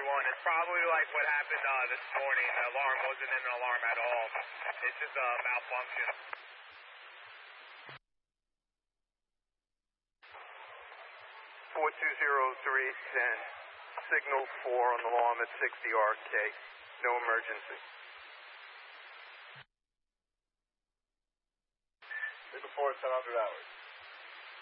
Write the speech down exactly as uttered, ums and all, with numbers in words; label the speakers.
Speaker 1: one. It's probably like what happened uh, this morning. The alarm wasn't an alarm at all. It's just a malfunction.
Speaker 2: four two zero three ten. Signal four on the alarm at sixty R K. No emergency.
Speaker 3: Signal four, ten hundred hours.